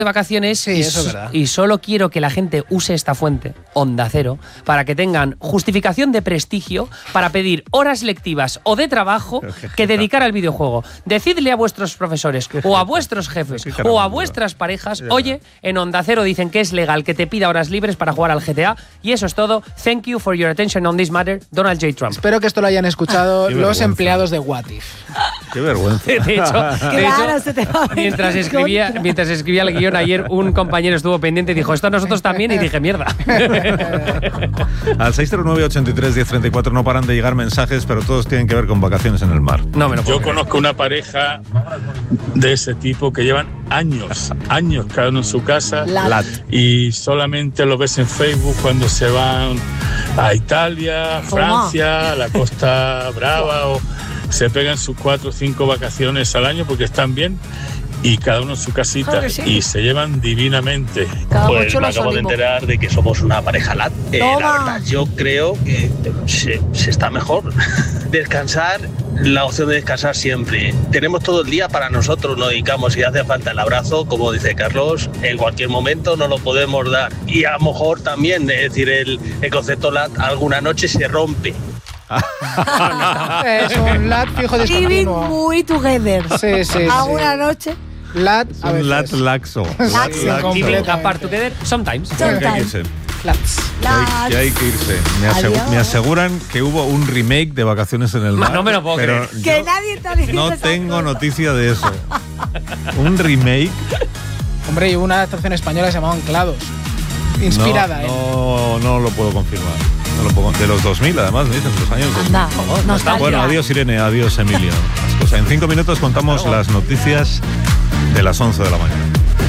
de vacaciones, sí, eso es verdad. Y solo quiero que la gente use esta fuente, Onda Cero, para que tengan justificación de prestigio para pedir horas lectivas o de trabajo que dedicar al videojuego. Decidle a vuestros profesores o a vuestros jefes o a vuestras parejas, oye, en Onda Cero dicen que es legal que te pida horas libres para jugar al GTA, y eso es todo. Thank you for your attention on this matter, Donald J. Trump. Espero que esto lo hayan escuchado los empleados de What If. Qué vergüenza. De hecho, mientras escribía el guión ayer, un compañero estuvo pendiente y dijo, esto a nosotros también, y dije, mierda. Al 609-83-1034 no paran de llegar mensajes, pero todos tienen que ver con vacaciones en el mar. No me lo puedo Yo conozco una pareja de ese tipo que llevan años cada uno en su casa y solamente lo ves en Facebook cuando se van a Italia, Francia, a la Costa Brava, o se pegan sus 4 o 5 vacaciones al año porque están bien y cada uno en su casita, claro, sí, y se llevan divinamente. Pues me acabo de enterar de que somos una pareja lat. La verdad, yo creo que se está mejor. Descansar, la opción de descansar siempre. Tenemos todo el día para nosotros, nos dedicamos, si hace falta el abrazo, como dice Carlos, en cualquier momento nos lo podemos dar. Y a lo mejor también, es decir, el concepto lat alguna noche se rompe. Es un lat fijo discontinuo. Living muy together. Sí. Alguna noche. Lat a veces. Lat laxo. Living apart together, sometimes. Ya hay que irse. Me aseguran que hubo un remake de Vacaciones en el Mar. No me lo puedo creer. Que nadie está diciendo. No tengo noticia de eso. Un remake. Hombre, y hubo una adaptación española que se llamaba Anclados. Inspirada, no lo puedo confirmar. No lo puedo, de los 2000, además, me dicen, de los años 2000. Bueno, adiós Irene, adiós Emilio. Pues en 5 minutos contamos las noticias de las 11 de la mañana.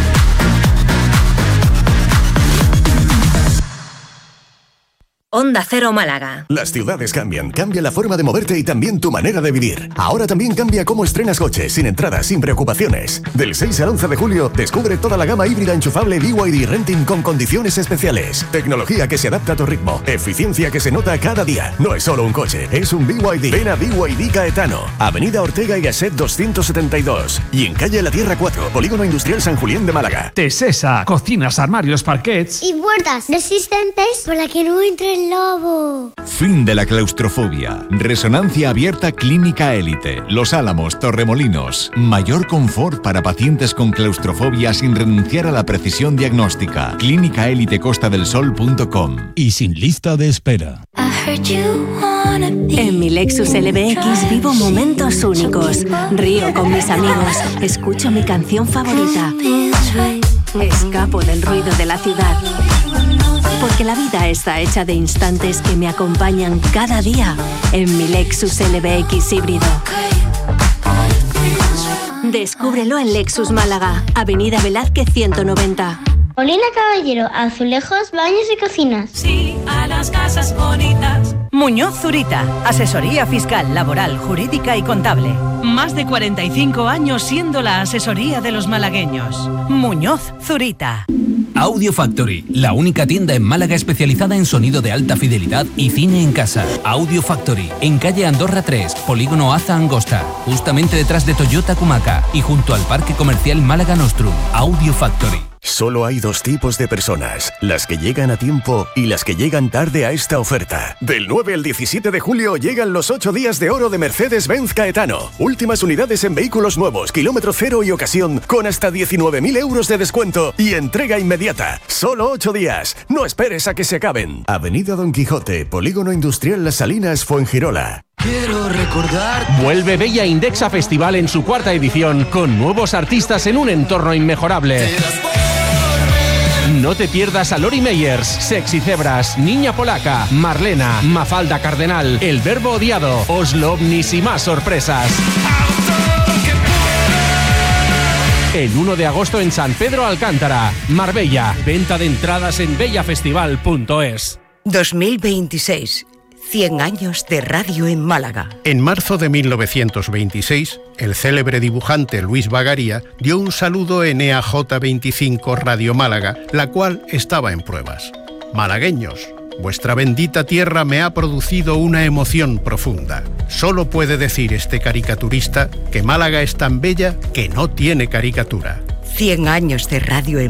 Onda Cero Málaga. Las ciudades cambian, cambia la forma de moverte y también tu manera de vivir. Ahora también cambia cómo estrenas coche, sin entradas, sin preocupaciones. Del 6 al 11 de julio, descubre toda la gama híbrida enchufable BYD Renting con condiciones especiales. Tecnología que se adapta a tu ritmo, eficiencia que se nota cada día. No es solo un coche, es un BYD. Ven a BYD Caetano, Avenida Ortega y Gasset 272. Y en calle La Tierra 4, Polígono Industrial San Julián de Málaga. Tesesa, cocinas, armarios, parquets y puertas resistentes para que no entre el lobo. Fin de la claustrofobia. Resonancia abierta Clínica Élite. Los Álamos, Torremolinos. Mayor confort para pacientes con claustrofobia sin renunciar a la precisión diagnóstica. clínicaelitecostadelsol.com. Y sin lista de espera. En mi Lexus LBX vivo momentos únicos. Río con mis amigos. Escucho mi canción favorita. Escapo del ruido de la ciudad. Porque la vida está hecha de instantes que me acompañan cada día en mi Lexus LBX híbrido. Descúbrelo en Lexus Málaga, Avenida Velázquez 190. Molina Caballero, azulejos, baños y cocinas. Sí, a las casas bonitas. Muñoz Zurita, asesoría fiscal, laboral, jurídica y contable. Más de 45 años siendo la asesoría de los malagueños. Muñoz Zurita. Audio Factory, la única tienda en Málaga especializada en sonido de alta fidelidad y cine en casa. Audio Factory, en calle Andorra 3, Polígono Aza Angosta, justamente detrás de Toyota Kumaca y junto al Parque Comercial Málaga Nostrum. Audio Factory. Solo hay 2 tipos de personas, las que llegan a tiempo y las que llegan tarde a esta oferta. Del 9 al 17 de julio llegan los 8 días de oro de Mercedes-Benz Caetano. Últimas unidades en vehículos nuevos, kilómetro cero y ocasión, con hasta 19.000 euros de descuento y entrega inmediata. Solo 8 días. No esperes a que se acaben. Avenida Don Quijote, Polígono Industrial Las Salinas, Fuengirola. Quiero recordar. Vuelve Bella Indexa Festival en su 4ª edición, con nuevos artistas en un entorno inmejorable. No te pierdas a Lori Meyers, Sexy Zebras, Niña Polaca, Marlena, Mafalda Cardenal, El Verbo Odiado, Oslo Ovnis y más sorpresas. El 1 de agosto en San Pedro Alcántara, Marbella. Venta de entradas en bellafestival.es. 2026. 100 años de radio en Málaga. En marzo de 1926, el célebre dibujante Luis Bagaría dio un saludo en EAJ25 Radio Málaga, la cual estaba en pruebas. Malagueños, vuestra bendita tierra me ha producido una emoción profunda. Solo puede decir este caricaturista que Málaga es tan bella que no tiene caricatura. 100 años de radio en